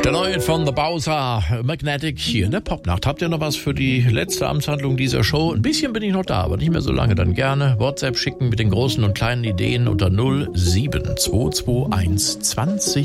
Der neue von The Bowser, Magnetic, hier in der Popnacht. Habt ihr noch was für die letzte Amtshandlung dieser Show? Ein bisschen bin ich noch da, aber nicht mehr so lange. Dann gerne WhatsApp schicken mit den großen und kleinen Ideen unter 07221 20